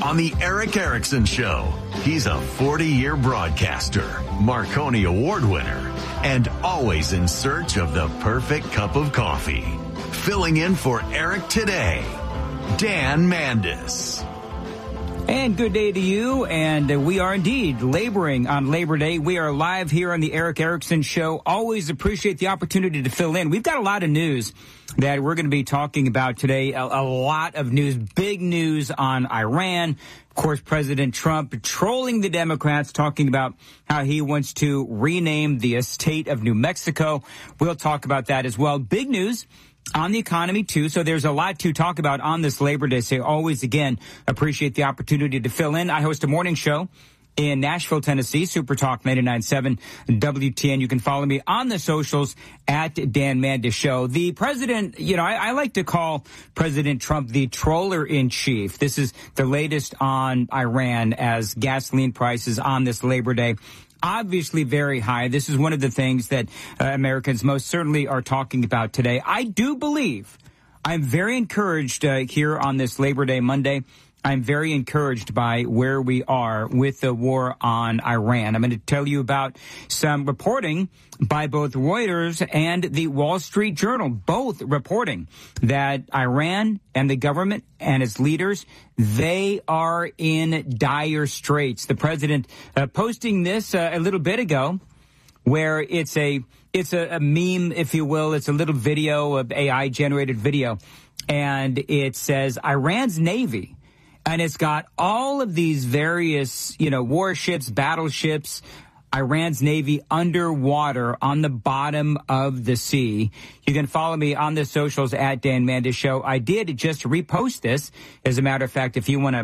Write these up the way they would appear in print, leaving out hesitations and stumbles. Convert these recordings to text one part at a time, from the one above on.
on the Eric Erickson Show. He's a 40-year broadcaster, Marconi Award winner, and always in search of the perfect cup of coffee. Filling in for Eric today, Dan Mandis. And good day to you, and we are indeed laboring on Labor Day. We are live here on the Eric Erickson Show. Always appreciate the opportunity to fill in. We've got a lot of news that we're going to be talking about today, a lot of news, big news on Iran. Of course, President Trump trolling the Democrats, talking about how he wants to rename the state of New Mexico. We'll talk about that as well. Big news on the economy, too. So there's a lot to talk about on this Labor Day. So always, again, appreciate the opportunity to fill in. I host a morning show in Nashville, Tennessee, Super Talk 99.7 WTN. You can follow me on the socials at Dan Mandis Show. The president, I like to call President Trump the troller in chief. This is the latest on Iran as gasoline prices on this Labor Day obviously very high. This is one of the things that Americans most certainly are talking about today. I do believe I'm very encouraged here on this Labor Day Monday. I'm very encouraged by where we are with the war on Iran. I'm going to tell you about some reporting by both Reuters and the Wall Street Journal, both reporting that Iran and the government and its leaders, they are in dire straits. The president posting this a little bit ago, where it's a meme, if you will. It's a little video, of AI-generated video, and it says Iran's Navy. And it's got all of these various, warships, battleships, Iran's Navy underwater on the bottom of the sea. You can follow me on the socials at Dan Mandis Show. I did just repost this, as a matter of fact, if you want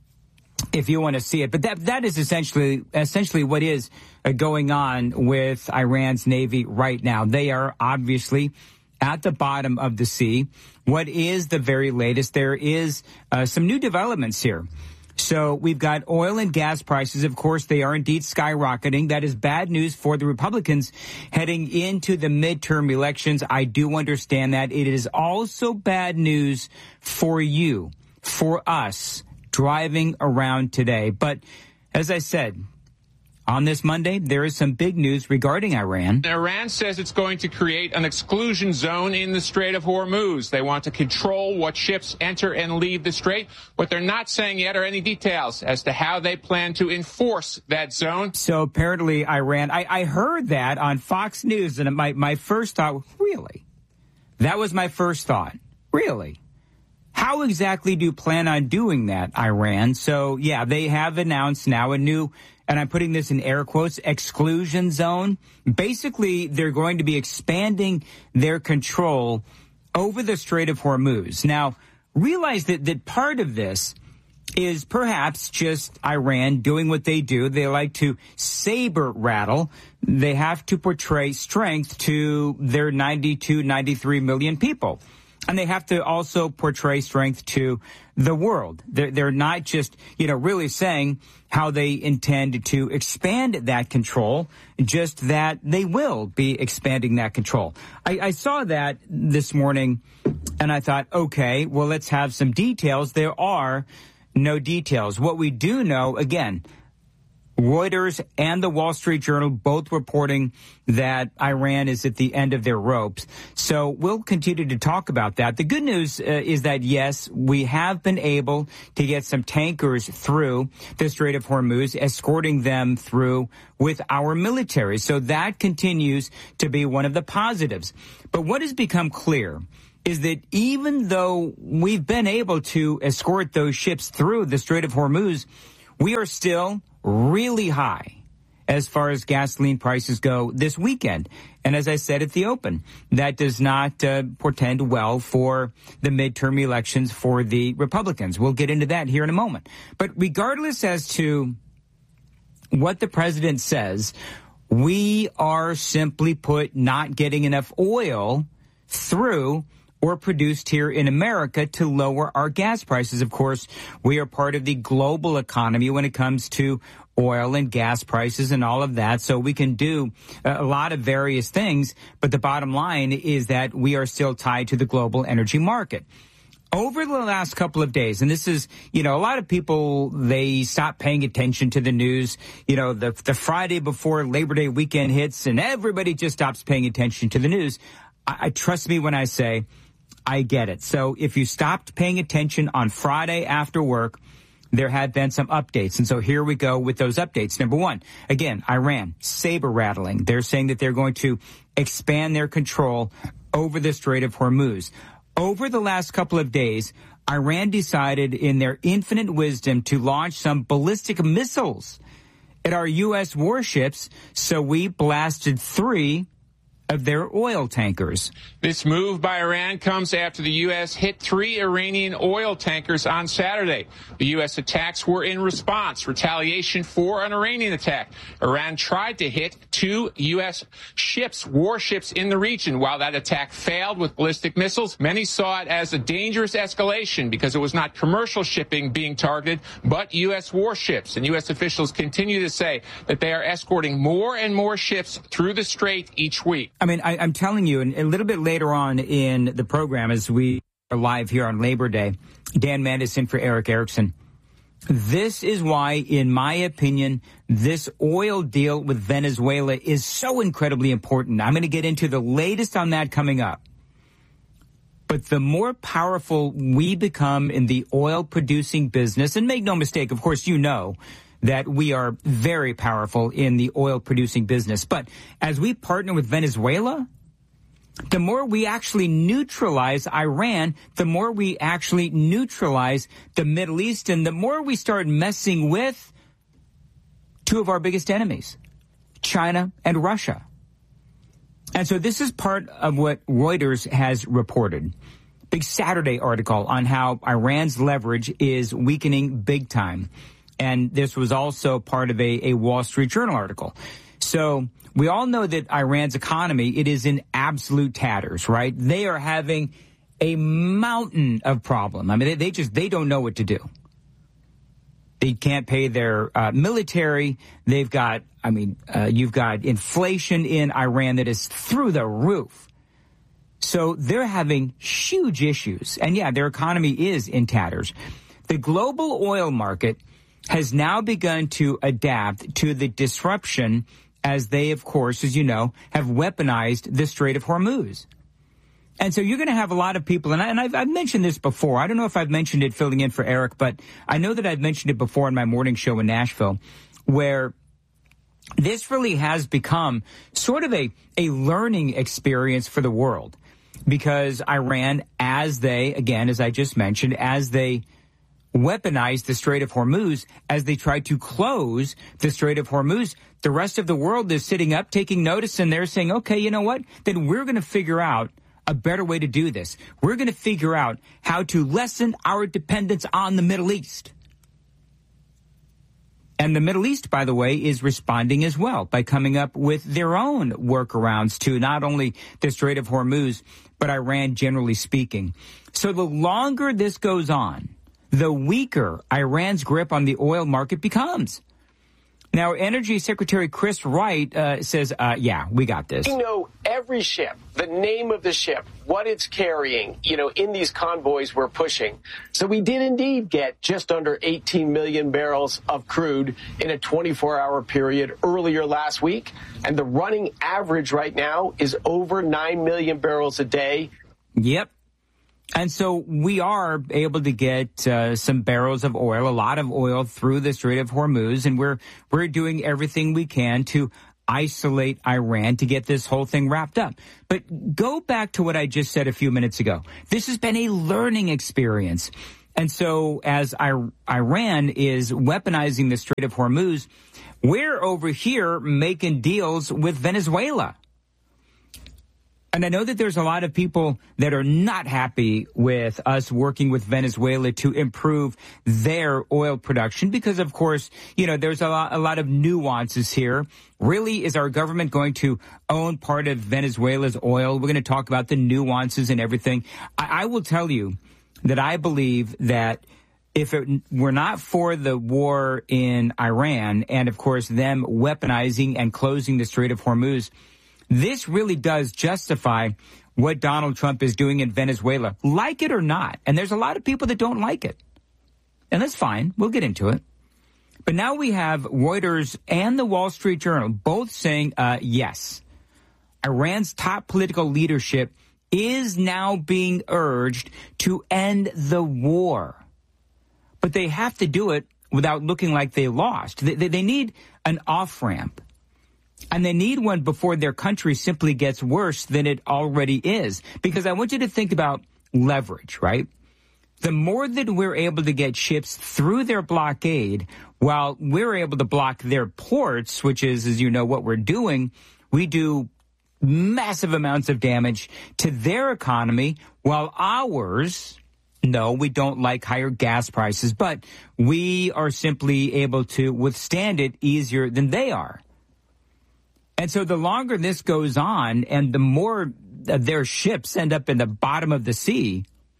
to see it. But that is essentially what is going on with Iran's Navy right now. They are obviously at the bottom of the sea. What is the very latest? There is some new developments here. So we've got oil and gas prices. Of course, they are indeed skyrocketing. That is bad news for the Republicans heading into the midterm elections. I do understand that. It is also bad news for you, for us, driving around today. But as I said, on this Monday, there is some big news regarding Iran. Iran says it's going to create an exclusion zone in the Strait of Hormuz. They want to control what ships enter and leave the strait. What they're not saying yet are any details as to how they plan to enforce that zone. So apparently Iran, I heard that on Fox News, and my first thought, really? That was my first thought. Really? How exactly do you plan on doing that, Iran? So, yeah, they have announced now a new, and I'm putting this in air quotes, exclusion zone. Basically, they're going to be expanding their control over the Strait of Hormuz. Now, realize that part of this is perhaps just Iran doing what they do. They like to saber rattle. They have to portray strength to their 92, 93 million people. And they have to also portray strength to the world. They're not just, really saying how they intend to expand that control, just that they will be expanding that control. I saw that this morning, and I thought, okay, well, let's have some details. There are no details. What we do know, again, Reuters and the Wall Street Journal both reporting that Iran is at the end of their ropes. So we'll continue to talk about that. The good news is that, yes, we have been able to get some tankers through the Strait of Hormuz, escorting them through with our military. So that continues to be one of the positives. But what has become clear is that even though we've been able to escort those ships through the Strait of Hormuz, we are still really high as far as gasoline prices go this weekend. And as I said at the open, that does not portend well for the midterm elections for the Republicans. We'll get into that here in a moment. But regardless as to what the president says, we are simply put not getting enough oil through or produced here in America to lower our gas prices. Of course, we are part of the global economy when it comes to oil and gas prices and all of that. So we can do a lot of various things. But the bottom line is that we are still tied to the global energy market. Over the last couple of days, and this is, a lot of people, they stop paying attention to the news, the Friday before Labor Day weekend hits, and everybody just stops paying attention to the news. I trust me when I say I get it. So if you stopped paying attention on Friday after work, there had been some updates. And so here we go with those updates. Number one, again, Iran, saber rattling. They're saying that they're going to expand their control over the Strait of Hormuz. Over the last couple of days, Iran decided in their infinite wisdom to launch some ballistic missiles at our U.S. warships, so we blasted 3 of their oil tankers. This move by Iran comes after the U.S. hit 3 Iranian oil tankers on Saturday. The U.S. attacks were in response, retaliation for an Iranian attack. Iran tried to hit 2 U.S. warships in the region. While that attack failed with ballistic missiles, many saw it as a dangerous escalation because it was not commercial shipping being targeted, but U.S. warships. And U.S. officials continue to say that they are escorting more and more ships through the strait each week. I mean, I'm telling you, and a little bit later on in the program, as we are live here on Labor Day, Dan Mandis in for Eric Erickson. This is why, in my opinion, this oil deal with Venezuela is so incredibly important. I'm going to get into the latest on that coming up. But the more powerful we become in the oil-producing business, and make no mistake, of course, that we are very powerful in the oil-producing business. But as we partner with Venezuela, the more we actually neutralize Iran, the more we actually neutralize the Middle East, and the more we start messing with 2 of our biggest enemies, China and Russia. And so this is part of what Reuters has reported. Big Saturday article on how Iran's leverage is weakening big time. And this was also part of a Wall Street Journal article. So we all know that Iran's economy, it is in absolute tatters, right? They are having a mountain of problem. I mean, they don't know what to do. They can't pay their military. They've got, you've got inflation in Iran that is through the roof. So they're having huge issues. And yeah, their economy is in tatters. The global oil market has now begun to adapt to the disruption as they, of course, as you know, have weaponized the Strait of Hormuz. And so you're going to have a lot of people, and I've mentioned this before. I don't know if I've mentioned it filling in for Eric, but I know that I've mentioned it before in my morning show in Nashville, where this really has become sort of a learning experience for the world. Because Iran, as they, again, as I just mentioned, as they weaponize the Strait of Hormuz, as they try to close the Strait of Hormuz, the rest of the world is sitting up, taking notice, and they're saying, okay, you know what? Then we're going to figure out a better way to do this. We're going to figure out how to lessen our dependence on the Middle East. And the Middle East, by the way, is responding as well by coming up with their own workarounds to not only the Strait of Hormuz, but Iran generally speaking. So the longer this goes on, the weaker Iran's grip on the oil market becomes. Now, Energy Secretary Chris Wright says, yeah, we got this. We know every ship, the name of the ship, what it's carrying, in these convoys we're pushing. So we did indeed get just under 18 million barrels of crude in a 24-hour period earlier last week. And the running average right now is over 9 million barrels a day. Yep. And so we are able to get some barrels of oil, a lot of oil through the Strait of Hormuz, and we're doing everything we can to isolate Iran to get this whole thing wrapped up. But go back to what I just said a few minutes ago. This has been a learning experience. And so as Iran is weaponizing the Strait of Hormuz, we're over here making deals with Venezuela. And I know that there's a lot of people that are not happy with us working with Venezuela to improve their oil production because, of course, there's a lot of nuances here. Really, is our government going to own part of Venezuela's oil? We're going to talk about the nuances and everything. I will tell you that I believe that if it were not for the war in Iran and, of course, them weaponizing and closing the Strait of Hormuz, this really does justify what Donald Trump is doing in Venezuela, like it or not. And there's a lot of people that don't like it. And that's fine. We'll get into it. But now we have Reuters and the Wall Street Journal both saying, yes, Iran's top political leadership is now being urged to end the war. But they have to do it without looking like they lost. They need an off-ramp. And they need one before their country simply gets worse than it already is. Because I want you to think about leverage, right? The more that we're able to get ships through their blockade, while we're able to block their ports, which is, as you know, what we're doing, we do massive amounts of damage to their economy, while ours, no, we don't like higher gas prices, but we are simply able to withstand it easier than they are. And so the longer this goes on and the more their ships end up in the bottom of the sea,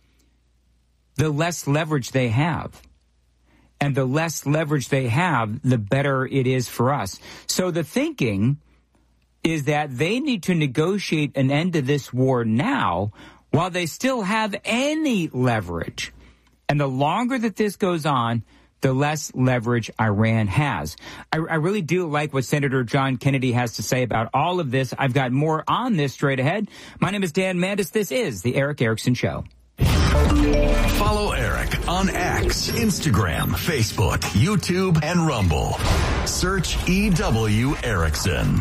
the less leverage they have. And the less leverage they have, the better it is for us. So the thinking is that they need to negotiate an end to this war now while they still have any leverage. And the longer that this goes on, the less leverage Iran has. I really do like what Senator John Kennedy has to say about all of this. I've got more on this straight ahead. My name is Dan Mandis. This is The Erick Erickson Show. Follow Eric on X, Instagram, Facebook, YouTube, and Rumble. Search EW Erickson.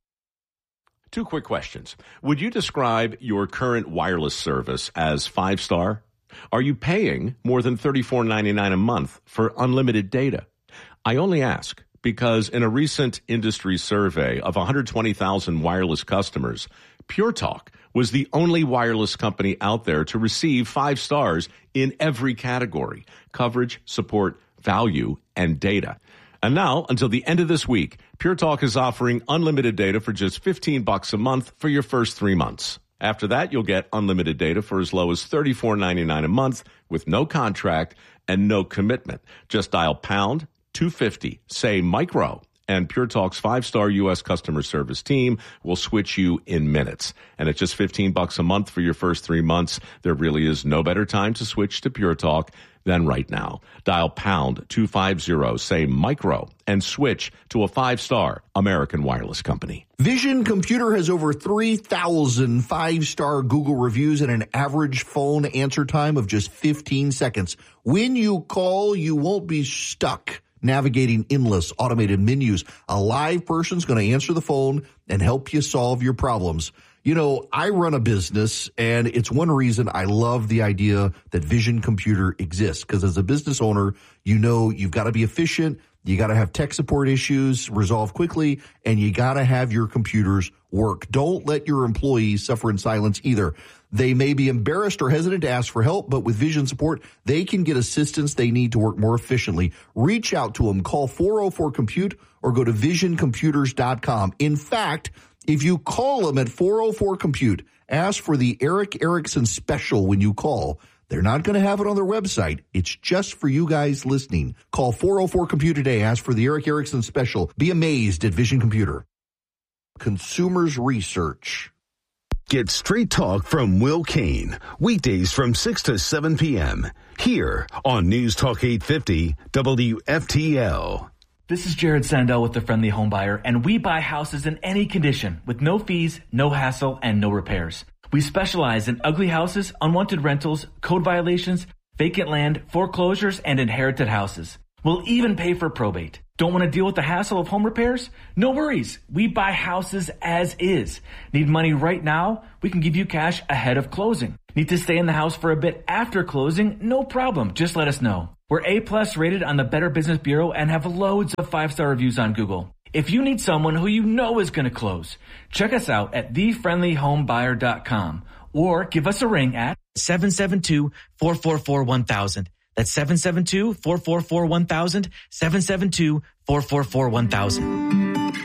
Two quick questions. Would you describe your current wireless service as 5-star? Are you paying more than $34.99 a month for unlimited data? I only ask because in a recent industry survey of 120,000 wireless customers, Pure Talk was the only wireless company out there to receive 5 stars in every category: coverage, support, value, and data. And now, until the end of this week, Pure Talk is offering unlimited data for just $15 a month for your first 3 months. After that, you'll get unlimited data for as low as $34.99 a month with no contract and no commitment. Just dial pound 250, say micro, and Pure Talk's 5-star U.S. customer service team will switch you in minutes. And at just $15 a month for your first 3 months, there really is no better time to switch to Pure Talk than right now. Dial pound 250, say micro, and switch to a 5-star American wireless company. Vision Computer has over 3,000 5-star Google reviews and an average phone answer time of just 15 seconds. When you call, you won't be stuck navigating endless automated menus. A live person's going to answer the phone and help you solve your problems. You know, I run a business, and it's one reason I love the idea that Vision Computer exists, because as a business owner, you know you've got to be efficient, you got to have tech support issues resolved quickly, and you got to have your computers work. Don't let your employees suffer in silence either. They may be embarrassed or hesitant to ask for help, but with Vision support, they can get assistance they need to work more efficiently. Reach out to them. Call 404-COMPUTE or go to visioncomputers.com. In fact, if you call them at 404-COMPUTE, ask for the Erick Erickson special when you call. They're not going to have it on their website. It's just for you guys listening. Call 404-COMPUTE today. Ask for the Erick Erickson special. Be amazed at Vision Computer. Consumers Research. Get straight talk from Will Kane, weekdays from 6 to 7 p.m. here on News Talk 850 WFTL. This is Jared Sandell with The Friendly Home Buyer, and we buy houses in any condition with no fees, no hassle, and no repairs. We specialize in ugly houses, unwanted rentals, code violations, vacant land, foreclosures, and inherited houses. We'll even pay for probate. Don't want to deal with the hassle of home repairs? No worries. We buy houses as is. Need money right now? We can give you cash ahead of closing. Need to stay in the house for a bit after closing? No problem. Just let us know. We're A+ rated on the Better Business Bureau and have loads of 5-star reviews on Google. If you need someone who you know is going to close, check us out at thefriendlyhomebuyer.com or give us a ring at 772-444-1000. That's 772-444-1000, 772-444-1000.